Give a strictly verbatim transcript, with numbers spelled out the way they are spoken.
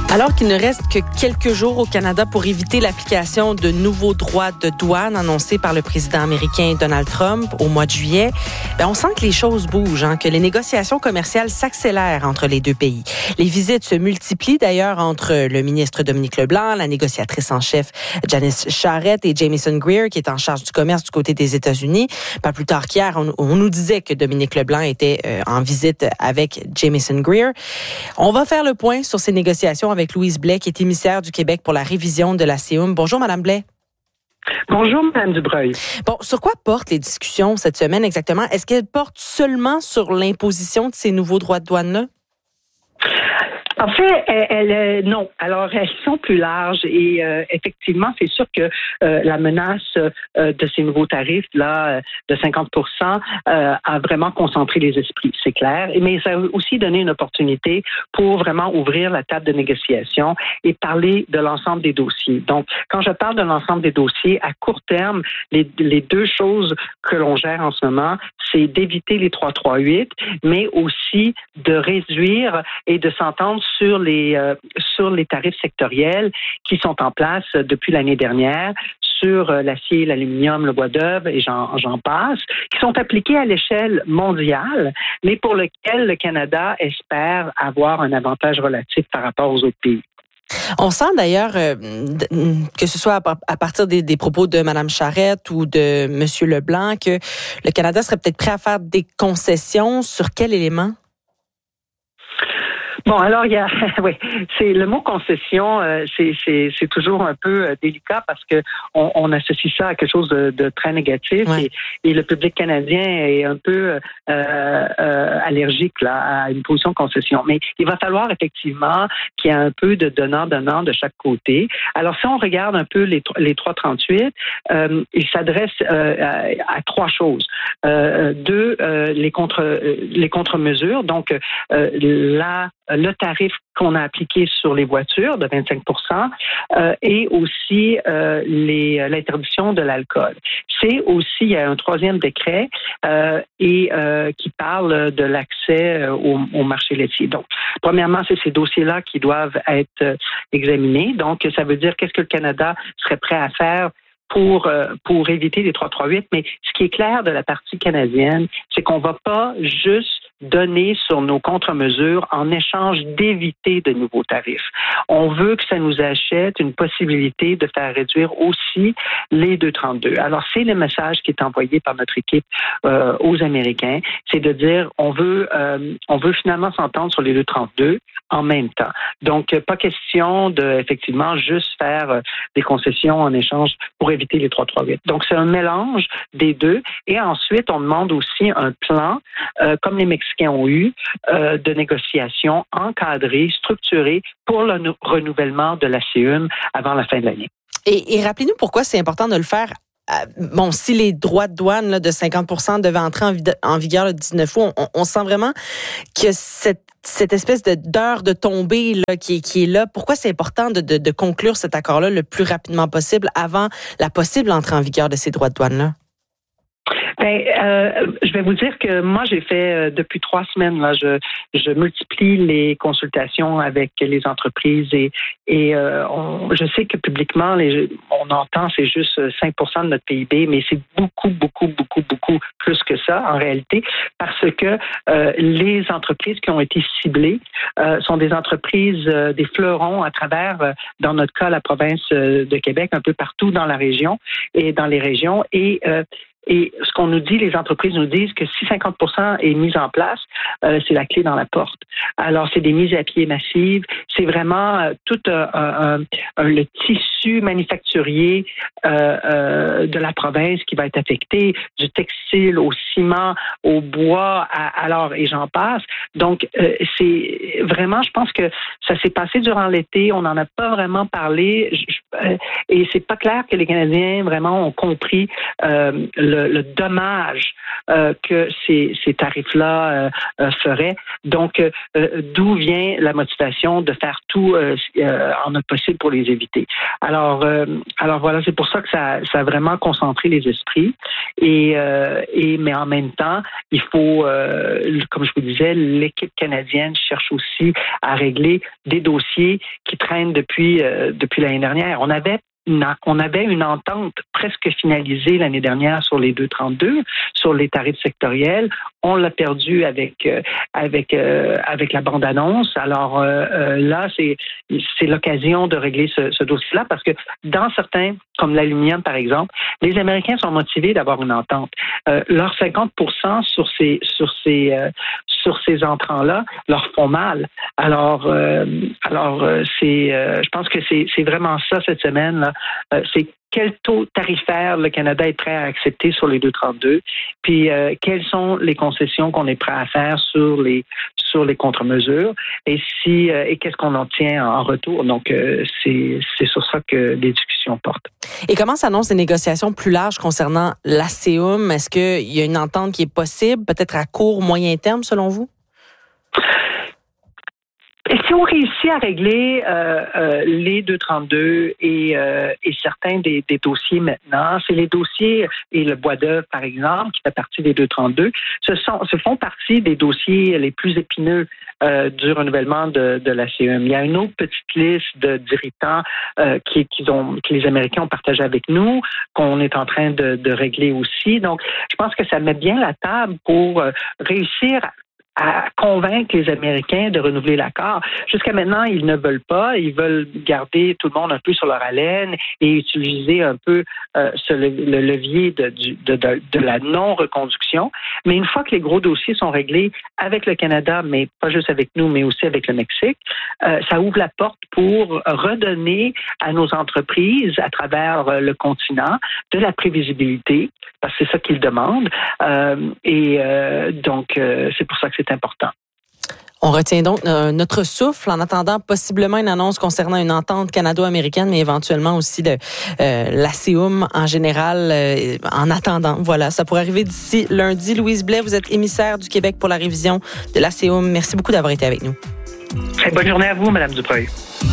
Alors qu'il ne reste que quelques jours au Canada pour éviter l'application de nouveaux droits de douane annoncés par le président américain Donald Trump au mois de juillet, bien, on sent que les choses bougent, hein, que les négociations commerciales s'accélèrent entre les deux pays. Les visites se multiplient d'ailleurs entre le ministre Dominique Leblanc, la négociatrice en chef Janice Charest et Jamieson Greer, qui est en charge du commerce du côté des États-Unis. Pas plus tard qu'hier, on, on nous disait que Dominique Leblanc était euh, en visite avec Jamieson Greer. On va faire le point sur ces négociations avec avec Louise Blais, qui est émissaire du Québec pour la révision de la C E U M. Bonjour, Madame Blais. Bonjour, Mme Dubreuil. Bon, sur quoi portent les discussions cette semaine exactement? Est-ce qu'elles portent seulement sur l'imposition de ces nouveaux droits de douane-là? En fait, elle, elle, non. Alors, elles sont plus larges et euh, effectivement, c'est sûr que euh, la menace euh, de ces nouveaux tarifs-là euh, de cinquante pour cent euh, a vraiment concentré les esprits, c'est clair. Mais ça a aussi donné une opportunité pour vraiment ouvrir la table de négociation et parler de l'ensemble des dossiers. Donc, quand je parle de l'ensemble des dossiers, à court terme, les, les deux choses que l'on gère en ce moment, c'est d'éviter les trois cent trente-huit, mais aussi de réduire et de s'entendre sur les euh, sur les tarifs sectoriels qui sont en place depuis l'année dernière sur euh, l'acier, l'aluminium, le bois d'œuvre et j'en, j'en passe, qui sont appliqués à l'échelle mondiale, mais pour lesquels le Canada espère avoir un avantage relatif par rapport aux autres pays. On sent d'ailleurs, euh, que ce soit à partir des, des propos de Mme Charest ou de M. Leblanc, que le Canada serait peut-être prêt à faire des concessions. Sur quel élément? Bon, alors il y a, oui, c'est le mot concession, euh, c'est, c'est, c'est toujours un peu euh, délicat parce que on, on associe ça à quelque chose de, de très négatif ouais. et, et le public canadien est un peu euh, euh, allergique là à une position concession. Mais il va falloir effectivement qu'il y ait un peu de donnant-donnant de chaque côté. Alors si on regarde un peu les les trois cent trente-huit, euh, il s'adresse euh, à, à trois choses. Euh, deux, euh, les contre les contre-mesures, donc euh, la le tarif qu'on a appliqué sur les voitures de vingt-cinq pour cent euh, et aussi euh, les, l'interdiction de l'alcool. C'est aussi, il y a un troisième décret euh, et euh, qui parle de l'accès au, au marché laitier. Donc, premièrement, c'est ces dossiers-là qui doivent être examinés. Donc, ça veut dire qu'est-ce que le Canada serait prêt à faire pour euh, pour éviter les trois cent trente-huit. Mais ce qui est clair de la partie canadienne, c'est qu'on va pas juste donner sur nos contre-mesures en échange d'éviter de nouveaux tarifs. On veut que ça nous achète une possibilité de faire réduire aussi les deux cent trente-deux. Alors, c'est le message qui est envoyé par notre équipe euh, aux Américains, c'est de dire on veut euh, on veut finalement s'entendre sur les deux cent trente-deux en même temps. Donc, pas question de effectivement juste faire euh, des concessions en échange pour éviter les trois cent trente-huit. Donc, c'est un mélange des deux. Et ensuite, on demande aussi un plan, euh, comme les Mexicains ont eu, euh, de négociations encadrées, structurées pour le nou- renouvellement de la C E U M avant la fin de l'année. Et, et rappelez-nous pourquoi c'est important de le faire. Bon, si les droits de douane là, de cinquante pour cent devaient entrer en, vid- en vigueur le dix-neuf août, on, on sent vraiment que cette, cette espèce de, d'heure de tombée là, qui, est, qui est là. Pourquoi c'est important de, de, de conclure cet accord-là le plus rapidement possible avant la possible entrée en vigueur de ces droits de douane-là? Ben, euh, je vais vous dire que moi, j'ai fait euh, depuis trois semaines, là, je, je multiplie les consultations avec les entreprises et, et euh, on, je sais que publiquement, les, on entend c'est juste cinq pour cent de notre P I B, mais c'est beaucoup, beaucoup, beaucoup, beaucoup plus que ça en réalité, parce que euh, les entreprises qui ont été ciblées euh, sont des entreprises, euh, des fleurons à travers, euh, dans notre cas, la province de Québec, un peu partout dans la région et dans les régions et euh, Et ce qu'on nous dit, les entreprises nous disent que si cinquante pour cent est mis en place, euh, c'est la clé dans la porte. Alors, c'est des mises à pied massives. C'est vraiment euh, tout euh, euh, euh, le tissu manufacturier euh, euh, de la province qui va être affecté, du textile au ciment, au bois, à, alors et j'en passe. Donc, euh, c'est vraiment, je pense que ça s'est passé durant l'été. On n'en a pas vraiment parlé. Je, et c'est pas clair que les Canadiens vraiment ont compris euh, le, le dommage euh, que ces, ces tarifs-là euh, euh, feraient. Donc, euh, d'où vient la motivation de faire tout euh, euh, en notre possible pour les éviter. Alors, euh, alors voilà, c'est pour ça que ça, ça a vraiment concentré les esprits. Et, euh, et mais en même temps, il faut, euh, comme je vous disais, l'équipe canadienne cherche aussi à régler des dossiers qui traînent depuis euh, depuis l'année dernière. On avait une, on avait une entente presque finalisée l'année dernière sur les deux trente-deux, sur les tarifs sectoriels. On l'a perdu avec euh, avec euh, avec la bande-annonce. Alors euh, euh, là, c'est c'est l'occasion de régler ce, ce dossier-là parce que dans certains, comme l'aluminium par exemple, les Américains sont motivés d'avoir une entente. Euh, leurs cinquante pour cent sur ces sur ces euh, sur ces entrants-là leur font mal. Alors euh, alors euh, c'est euh, je pense que c'est c'est vraiment ça cette semaine là. Euh, c'est quel taux tarifaire le Canada est prêt à accepter sur les deux trente-deux, puis euh, quelles sont les concessions qu'on est prêt à faire sur les sur les contre-mesures, et si euh, et qu'est-ce qu'on en tient en retour. Donc euh, c'est c'est sur ça que les discussions portent. Et comment s'annoncent les négociations plus larges concernant l'ASEUM? Est-ce qu'il y a une entente qui est possible, peut-être à court, moyen terme, selon vous? Et si on réussit à régler euh, euh, les deux trente-deux et, euh, et certains des, des dossiers maintenant, c'est les dossiers et le bois d'œuvre, par exemple, qui fait partie des deux trente-deux, ce, sont, ce font partie des dossiers les plus épineux euh, du renouvellement de, de l'ASEUM. Il y a une autre petite liste de d'irritants euh, qui, qui ont, que les Américains ont partagé avec nous, qu'on est en train de, de régler aussi. Donc, je pense que ça met bien la table pour euh, réussir à à convaincre les Américains de renouveler l'accord. Jusqu'à maintenant, ils ne veulent pas. Ils veulent garder tout le monde un peu sur leur haleine et utiliser un peu euh, ce, le, le levier de, de, de, de la non-reconduction. Mais une fois que les gros dossiers sont réglés avec le Canada, mais pas juste avec nous, mais aussi avec le Mexique, euh, ça ouvre la porte pour redonner à nos entreprises à travers euh, le continent de la prévisibilité, parce que c'est ça qu'ils demandent. Euh, et euh, donc, euh, c'est pour ça que c'est important. On retient donc euh, notre souffle en attendant possiblement une annonce concernant une entente canado-américaine, mais éventuellement aussi de euh, l'ASEUM en général. Euh, en attendant, voilà, ça pourrait arriver d'ici lundi. Louise Blais, vous êtes émissaire du Québec pour la révision de l'ASEUM. Merci beaucoup d'avoir été avec nous. Hey, bonne journée à vous, Madame Dubreuil.